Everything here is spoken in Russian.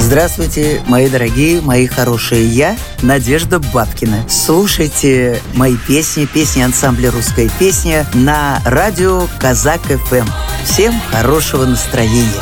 Здравствуйте, мои дорогие, мои хорошие. Я Надежда Бабкина. Слушайте мои песни ансамбля «Русская песня» на радио Казак ФМ. Всем хорошего настроения.